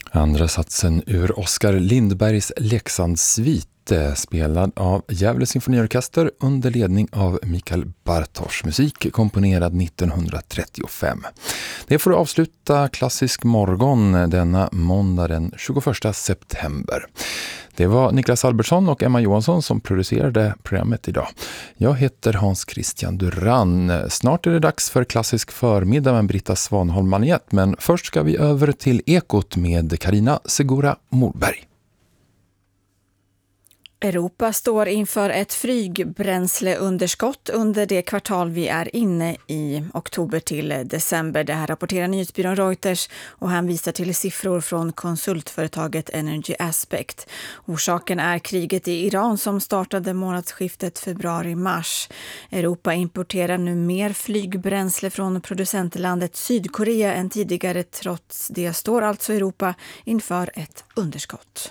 Andra satsen ur Oskar Lindbergs Leksandssvite, spelad av Gävle symfoniorkester under ledning av Mikael Bartosz, musik komponerad 1935. Det får avsluta Klassisk morgon denna måndag den 21 september. Det var Niklas Albertsson och Emma Johansson som producerade programmet idag. Jag heter Hans Christian Duran. Snart är det dags för Klassisk förmiddag med Britta Svanholm-Maniet, men först ska vi över till Ekot med Carina Segura Morberg. Europa står inför ett flygbränsleunderskott under det kvartal vi är inne i, oktober till december. Det här rapporterar nyhetsbyrån Reuters och han visar till siffror från konsultföretaget Energy Aspect. Orsaken är kriget i Iran som startade månadsskiftet februari-mars. Europa importerar nu mer flygbränsle från producentlandet Sydkorea än tidigare. Trots det står alltså Europa inför ett underskott.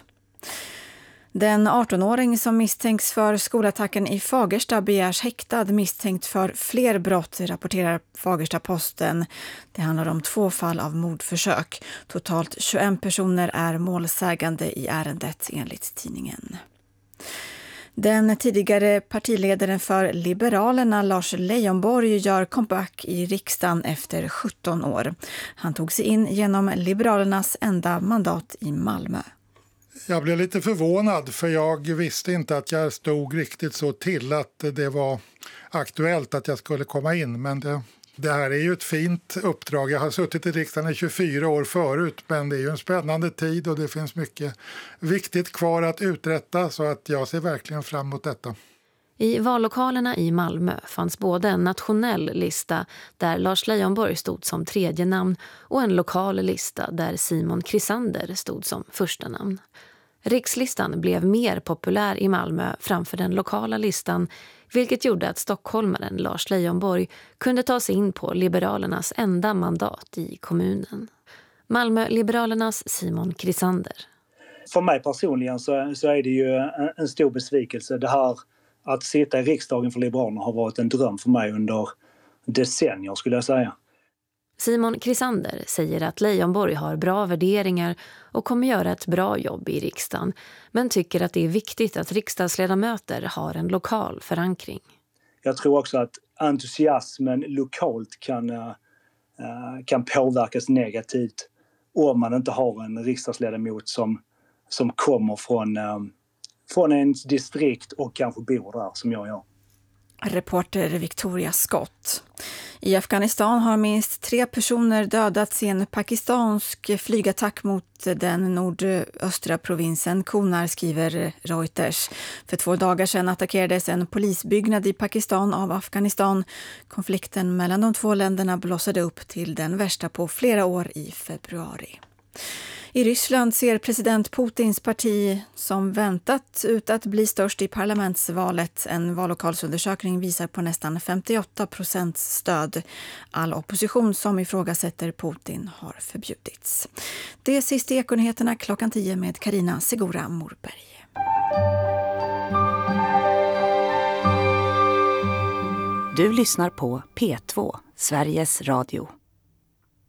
Den 18-åring som misstänks för skolattacken i Fagersta begärs häktad misstänkt för fler brott, rapporterar Fagersta-Posten. Det handlar om 2 fall av mordförsök. Totalt 21 personer är målsägande i ärendet enligt tidningen. Den tidigare partiledaren för Liberalerna, Lars Leijonborg, gör comeback i riksdagen efter 17 år. Han tog sig in genom Liberalernas enda mandat i Malmö. Jag blev lite förvånad för jag visste inte att jag stod riktigt så till att det var aktuellt att jag skulle komma in. Men det här är ju ett fint uppdrag. Jag har suttit i riksdagen i 24 år förut, men det är ju en spännande tid och det finns mycket viktigt kvar att uträtta, så att jag ser verkligen fram emot detta. I vallokalerna i Malmö fanns både en nationell lista där Lars Leijonborg stod som 3:e namn och en lokal lista där Simon Krisander stod som 1:a namn. Rikslistan blev mer populär i Malmö framför den lokala listan, vilket gjorde att stockholmaren Lars Leijonborg kunde ta sig in på Liberalernas enda mandat i kommunen. Malmö-Liberalernas Simon Krisander. För mig personligen så är det ju en stor besvikelse. Det här att sitta i riksdagen för Liberalerna har varit en dröm för mig under decennier, skulle jag säga. Simon Krisander säger att Leijonborg har bra värderingar och kommer göra ett bra jobb i riksdagen, men tycker att det är viktigt att riksdagsledamöter har en lokal förankring. Jag tror också att entusiasmen lokalt kan påverkas negativt om man inte har en riksdagsledamot som kommer från ens distrikt och kanske bor där som jag gör. Reporter Victoria Scott. I Afghanistan har minst 3 personer dödats i en pakistansk flygattack mot den nordöstra provinsen Kunar, skriver Reuters. För 2 dagar sedan attackerades en polisbyggnad i Pakistan av Afghanistan. Konflikten mellan de 2 länderna blossade upp till den värsta på flera år i februari. I Ryssland ser president Putins parti som väntat ut att bli störst i parlamentsvalet. En vallokalsundersökning visar på nästan 58% stöd. All opposition som ifrågasätter Putin har förbjudits. Det är sist i Ekonyheterna 10:00 med Carina Segura Morberg. Du lyssnar på P2, Sveriges Radio.